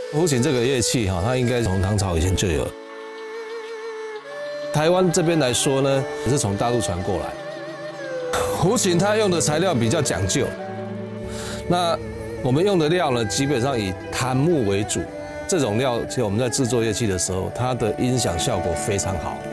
胡琴这个乐器哈，它应该从唐朝以前就有。台湾这边来说呢，也是从大陆传过来。胡琴它用的材料比较讲究，那我们用的料呢，基本上以檀木为主。这种料，其实我们在制作乐器的时候，它的音响效果非常好。